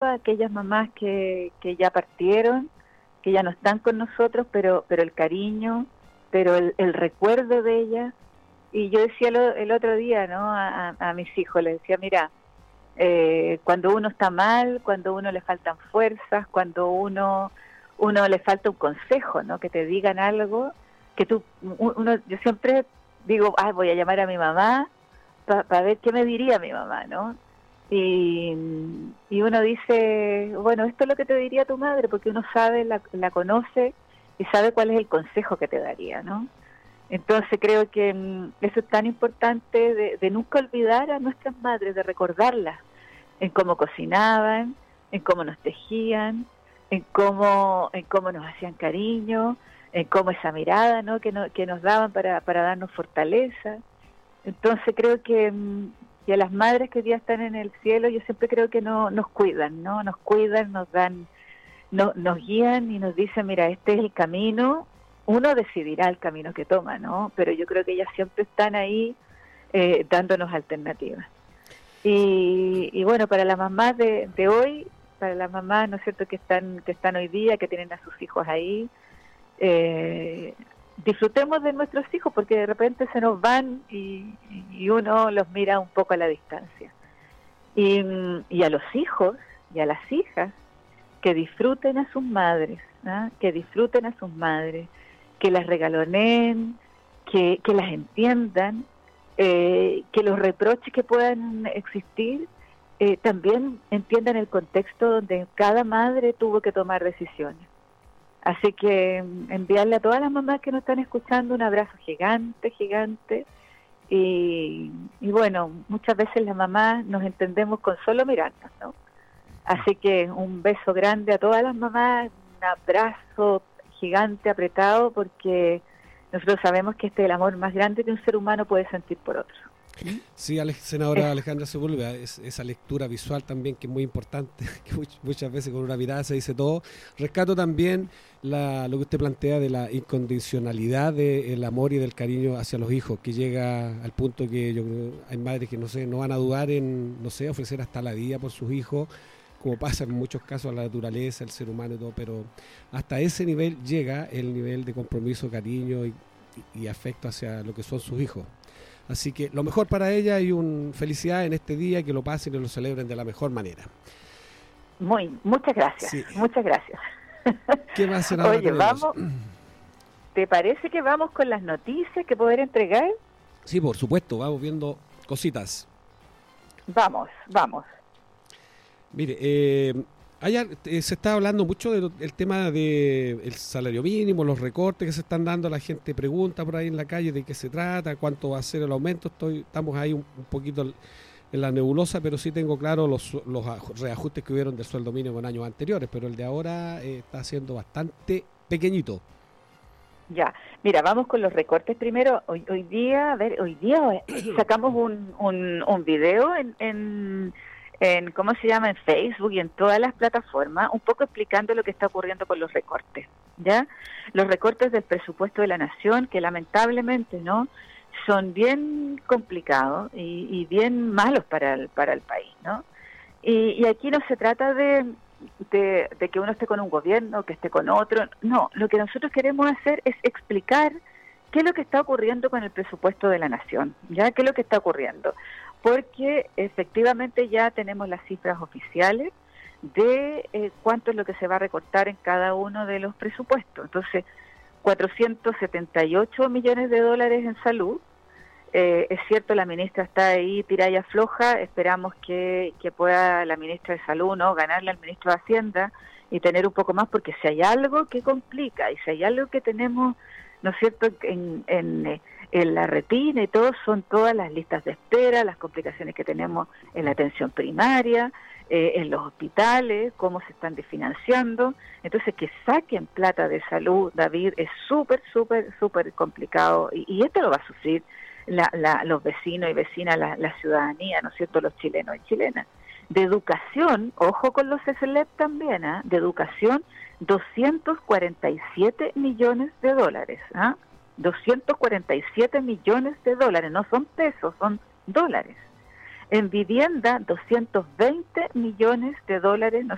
a aquellas mamás que ya partieron, que ya no están con nosotros, pero el cariño, pero el recuerdo de ellas. Y yo decía el otro día, ¿no? A mis hijos, les decía, mira, cuando uno está mal, cuando uno le faltan fuerzas, cuando uno le falta un consejo, ¿no? Que te digan algo, que yo siempre digo, voy a llamar a mi mamá para ver qué me diría mi mamá, ¿no? Y uno dice, bueno, esto es lo que te diría tu madre, porque uno sabe, la conoce y sabe cuál es el consejo que te daría, ¿no? Entonces creo que eso es tan importante de nunca olvidar a nuestras madres, de recordarlas en cómo cocinaban, en cómo nos tejían, en cómo nos hacían cariño, en cómo esa mirada, ¿no? que nos daban para darnos fortaleza. Entonces creo que a las madres que hoy día están en el cielo, yo siempre creo que nos cuidan, ¿no? Nos cuidan, nos dan, nos guían y nos dicen, mira, este es el camino. Uno decidirá el camino que toma, ¿no? Pero yo creo que ellas siempre están ahí dándonos alternativas. Y bueno, para las mamás de hoy, para las mamás, ¿no es cierto?, que están hoy día, que tienen a sus hijos ahí, disfrutemos de nuestros hijos, porque de repente se nos van y uno los mira un poco a la distancia. Y a los hijos y a las hijas, que disfruten a sus madres, ¿ah? Que disfruten a sus madres, que las regaloneen, que las entiendan, que los reproches que puedan existir también entiendan el contexto donde cada madre tuvo que tomar decisiones. Así que enviarle a todas las mamás que nos están escuchando un abrazo gigante, gigante. Y bueno, muchas veces las mamás nos entendemos con solo mirarnos, ¿no? Así que un beso grande a todas las mamás, un abrazo gigante, apretado, porque nosotros sabemos que este es el amor más grande que un ser humano puede sentir por otro. Sí, senadora Alejandra Sepúlveda, esa lectura visual también que es muy importante, que muchas veces con una mirada se dice todo. Rescato también lo que usted plantea de la incondicionalidad del amor y del cariño hacia los hijos, que llega al punto que yo creo hay madres que no van a dudar en, ofrecer hasta la vida por sus hijos, como pasa en muchos casos a la naturaleza, el ser humano y todo, pero hasta ese nivel llega el nivel de compromiso, cariño y afecto hacia lo que son sus hijos. Así que lo mejor para ella y felicidad en este día, que lo pasen y lo celebren de la mejor manera. Muchas gracias, sí. Muchas gracias. ¿Qué más, senadora? Oye, vamos, ¿te parece que vamos con las noticias que poder entregar? Sí, por supuesto, vamos viendo cositas. Vamos. Mire, allá se está hablando mucho del tema del salario mínimo, los recortes que se están dando. La gente pregunta por ahí en la calle de qué se trata, cuánto va a ser el aumento. Estamos ahí un poquito en la nebulosa, pero sí tengo claro los reajustes que hubieron del sueldo mínimo en años anteriores, pero el de ahora está siendo bastante pequeñito. Ya, mira, vamos con los recortes primero. Hoy día sacamos un video en ¿cómo se llama?, en Facebook y en todas las plataformas, un poco explicando lo que está ocurriendo con los recortes, ¿ya? Los recortes del presupuesto de la Nación, que lamentablemente, ¿no?, son bien complicados y bien malos para el país, ¿no? Y aquí no se trata de que uno esté con un gobierno, que esté con otro, no, lo que nosotros queremos hacer es explicar qué es lo que está ocurriendo con el presupuesto de la Nación, ¿ya? ¿Qué es lo que está ocurriendo? Porque efectivamente ya tenemos las cifras oficiales de cuánto es lo que se va a recortar en cada uno de los presupuestos. Entonces, 478 millones de dólares en salud. Es cierto, la ministra está ahí tiralla floja, esperamos que pueda la ministra de Salud, ¿no?, ganarle al ministro de Hacienda y tener un poco más, porque si hay algo que complica y si hay algo que tenemos, ¿no es cierto?, en la retina y todo, son todas las listas de espera, las complicaciones que tenemos en la atención primaria, en los hospitales, cómo se están desfinanciando. Entonces, que saquen plata de salud, David, es súper complicado, y esto lo va a sufrir los vecinos y vecinas, la ciudadanía, ¿no es cierto?, los chilenos y chilenas. De educación, ojo con los SLEP también, ¿eh? De educación, 247 millones de dólares, ¿ah? 247 millones de dólares, no son pesos, son dólares. En vivienda, 220 millones de dólares, ¿no